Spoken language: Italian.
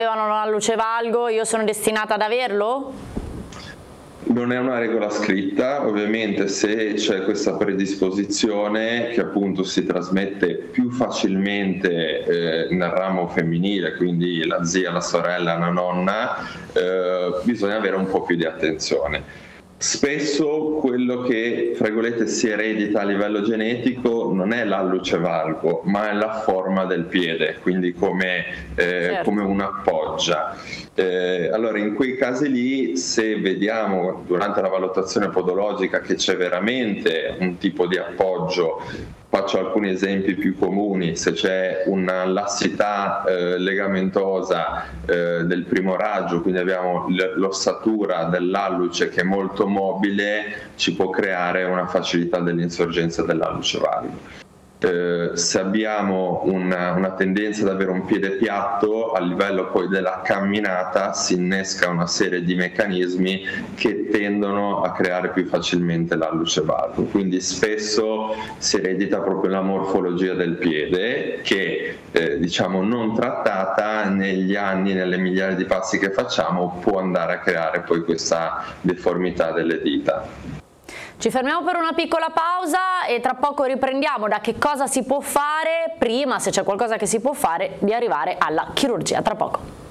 avevano l'alluce valgo, io sono destinata ad averlo? Non è una regola scritta, ovviamente se c'è questa predisposizione che appunto si trasmette più facilmente nel ramo femminile, quindi la zia, la sorella, la nonna, bisogna avere un po' più di attenzione. Spesso quello che, tra virgolette, si eredita a livello genetico non è l'alluce valgo, ma è la forma del piede, quindi come una poggia. Allora in quei casi lì, se vediamo durante la valutazione podologica che c'è veramente un tipo di appoggio, faccio alcuni esempi più comuni: se c'è una lassità legamentosa del primo raggio, quindi abbiamo l'ossatura dell'alluce che è molto mobile, ci può creare una facilità dell'insorgenza dell'alluce valgo. Se abbiamo una tendenza ad avere un piede piatto, a livello poi della camminata si innesca una serie di meccanismi che tendono a creare più facilmente l'alluce valgo. Quindi spesso si eredita proprio la morfologia del piede che diciamo non trattata negli anni, nelle migliaia di passi che facciamo, può andare a creare poi questa deformità delle dita. Ci fermiamo per una piccola pausa e tra poco riprendiamo da che cosa si può fare prima, se c'è qualcosa che si può fare, di arrivare alla chirurgia. Tra poco.